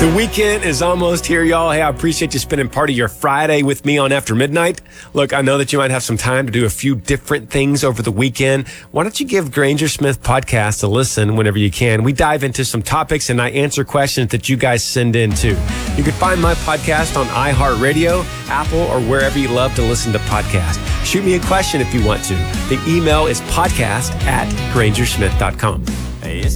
The weekend is almost here, y'all. Hey, I appreciate you spending part of your Friday with me on After Midnight. Look, I know that you might have some time to do a few different things over the weekend. Why don't you give Granger Smith Podcast a listen whenever you can? We dive into some topics and I answer questions that you guys send in too. You can find my podcast on iHeartRadio, Apple, or wherever you love to listen to podcasts. Shoot me a question if you want to. The email is podcast@grangersmith.com.